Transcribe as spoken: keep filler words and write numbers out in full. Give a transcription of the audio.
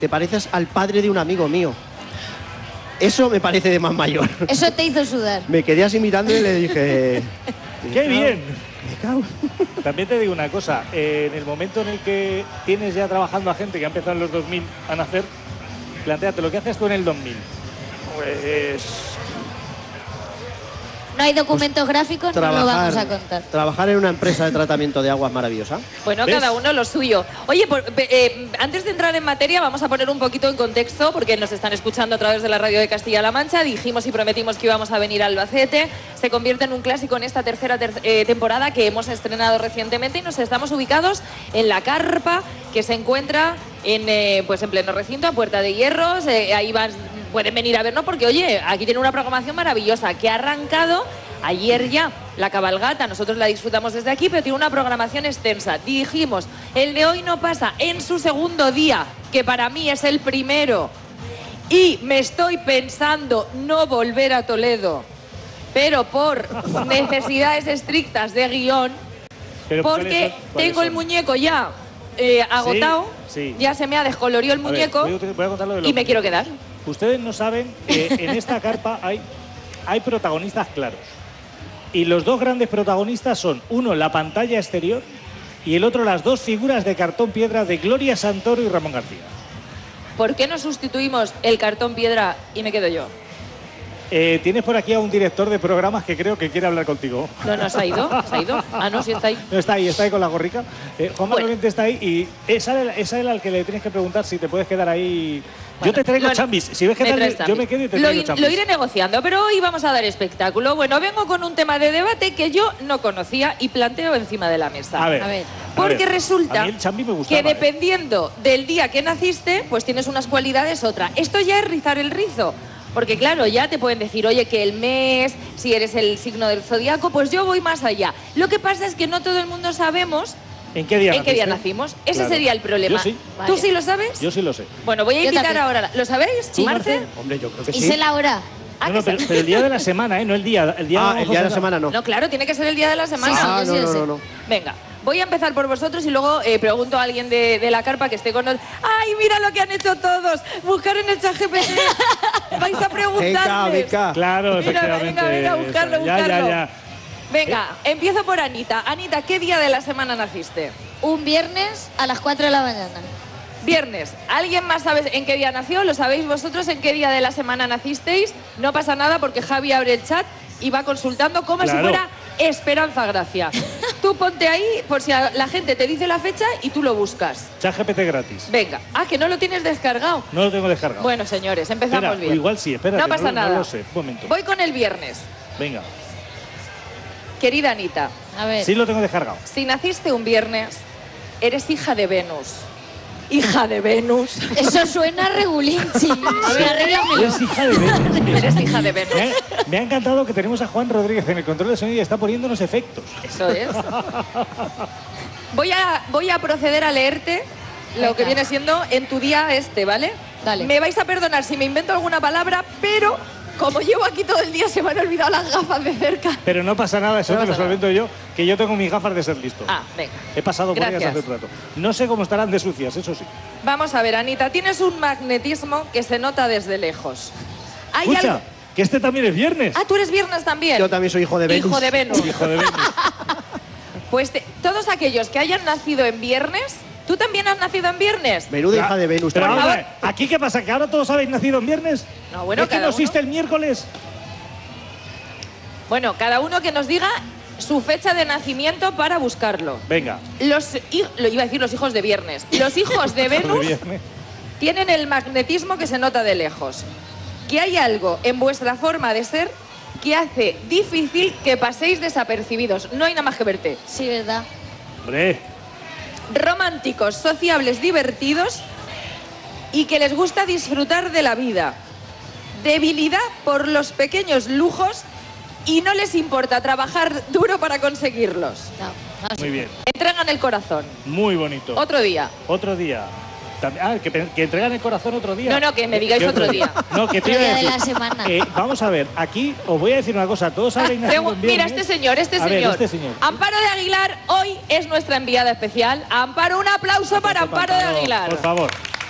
te pareces al padre de un amigo mío. Eso me parece de más mayor. Eso te hizo sudar. Me quedé así mirando y le dije... ¡Qué bien! Me cago. También te digo una cosa, eh, en el momento en el que tienes ya trabajando a gente que ha empezado en los dos mil a nacer, plantéate lo que haces tú en el dos mil. Pues... No hay documentos pues, gráficos, trabajar, no lo vamos a contar. Trabajar en una empresa de tratamiento de aguas maravillosa. Bueno, ¿ves? Cada uno lo suyo. Oye, por, eh, antes de entrar en materia, vamos a poner un poquito en contexto, porque nos están escuchando a través de la radio de Castilla-La Mancha. Dijimos y prometimos que íbamos a venir a Albacete. Se convierte en un clásico en esta tercera ter eh, temporada que hemos estrenado recientemente y nos estamos ubicados en la carpa que se encuentra en, eh, pues en pleno recinto, a Puerta de Hierros. Eh, ahí van... Pueden venir a vernos porque, oye, aquí tiene una programación maravillosa que ha arrancado ayer ya la cabalgata. Nosotros la disfrutamos desde aquí, pero tiene una programación extensa. Dijimos, el de hoy no pasa en su segundo día, que para mí es el primero. Y me estoy pensando no volver a Toledo, pero por necesidades estrictas de guión, pero porque tengo el muñeco ya eh, agotado, sí, sí. Ya se me ha descolorido el muñeco. Ver, voy a, voy a contarlo de lo y me quiero quedar. Ustedes no saben que en esta carpa hay, hay protagonistas claros. Y los dos grandes protagonistas son, uno, la pantalla exterior, y el otro, las dos figuras de cartón piedra de Gloria Santoro y Ramón García. ¿Por qué no sustituimos el cartón piedra y me quedo yo? Eh, tienes por aquí a un director de programas que creo que quiere hablar contigo. No, no, ¿se ha ido? ¿Se ha ido? Ah, no, sí está ahí. No, está ahí, está ahí con la gorrica. Eh, Juan Manuel bueno. está ahí y es a, él, es a él al que le tienes que preguntar si te puedes quedar ahí. Bueno, yo te traigo lo, chambis. Si ves que tal, yo me quedo y te lo, traigo chambis. Lo iré negociando, pero hoy vamos a dar espectáculo. Bueno, vengo con un tema de debate que yo no conocía y planteo encima de la mesa. A ver. A ver. Porque a ver, resulta a mí el chambi me gustaba, que dependiendo eh. del día que naciste, pues tienes unas cualidades otras. Esto ya es rizar el rizo. Porque claro, ya te pueden decir, oye, que el mes, si eres el signo del zodiaco, pues yo voy más allá. Lo que pasa es que no todo el mundo sabemos ¿En qué día, ¿En qué día nacimos? Ese claro. sería el problema. Yo sí. ¿Tú sí lo sabes? Yo sí lo sé. Bueno, voy a invitar ahora. ¿Lo sabéis, Marce? Hombre, yo creo que sí. ¿Y sé la hora? Ah, no, no, pero, pero el día de la semana, ¿eh? No el día, el día, ah, de, el día de la semana no. No, claro, tiene que ser el día de la semana. Sí, sí, ah, yo no, sí no, lo sé. no, no. Venga. Voy a empezar por vosotros y luego eh, pregunto a alguien de, de la carpa que esté con nosotros. ¡Ay, mira lo que han hecho todos! Buscar en el chat G P T. Vais a preguntarles. Venga, venga. Claro, Mira, efectivamente. venga, venga, buscarlo, ya, buscarlo. Ya, ya. Venga, eh. empiezo por Anita. Anita, ¿qué día de la semana naciste? Un viernes a las cuatro de la mañana. Viernes. ¿Alguien más sabe en qué día nació? ¿Lo sabéis vosotros en qué día de la semana nacisteis? No pasa nada porque Javi abre el chat y va consultando como claro. si fuera Esperanza Gracia. Tú ponte ahí por si la gente te dice la fecha y tú lo buscas. Chat G P T gratis. Venga. Ah, que no lo tienes descargado. No lo tengo descargado. Bueno, señores, empezamos espera, bien. Igual sí, espérate. No pasa no, nada. No lo sé. Un momento. Voy con el viernes. Venga. Querida Anita. A ver. Sí lo tengo descargado. Si naciste un viernes, eres hija de Venus. Hija de Venus. Eso suena regulinchi. A ver, arréglamelo. Eres hija de Venus. Eres hija de Venus. Me ha, me ha encantado que tenemos a Juan Rodríguez en el control de sonido y está poniéndonos efectos. Eso es. Voy a, voy a proceder a leerte lo Venga. que viene siendo en tu día este, ¿vale? Dale. Me vais a perdonar si me invento alguna palabra, pero como llevo aquí todo el día se me han olvidado las gafas de cerca. Pero no pasa nada, eso No te lo pasa nada. solvento yo, que yo tengo mis gafas de ser listo. Ah, venga. He pasado por ellas Gracias. hace un rato. No sé cómo estarán de sucias, eso sí. Vamos a ver, Anita, tienes un magnetismo que se nota desde lejos. ¿Hay Escucha, algo- que este también es viernes. Ah, tú eres viernes también. Yo también soy hijo de Venus. Hijo de Venus. Hijo de Venus. Pues te- todos aquellos que hayan nacido en viernes, ¿tú también has nacido en viernes? Menuda hija de Venus. Pero también. vamos a ver, ¿aquí qué pasa? ¿Que ahora todos habéis nacido en viernes? No, bueno, ¿Es que cada no uno- existe el miércoles? Bueno, cada uno que nos diga su fecha de nacimiento para buscarlo. Venga. Los, hi- lo iba a decir los hijos de viernes. Los hijos de De Venus viernes. tienen el magnetismo que se nota de lejos. Que hay algo en vuestra forma de ser que hace difícil que paséis desapercibidos. No hay nada más que verte. Sí, ¿verdad? Hombre, Románticos, sociables, divertidos y que les gusta disfrutar de la vida. Debilidad por los pequeños lujos y no les importa trabajar duro para conseguirlos. No, no sé. muy bien. Entregan el corazón. Muy bonito. Otro día. Otro día. Tambi- Ah, que, pe- que entregan el corazón otro día. No, no, que me digáis ¿Qué otro día. No, que te Otro iba a día de decir, la semana. eh, vamos a ver, aquí os voy a decir una cosa. Todos habéis nacido Pregu- en Mira, viernes. este señor, este A ver, señor. este señor. Amparo de Aguilar hoy es nuestra enviada especial. Amparo, un aplauso para Amparo de Aguilar. Por favor.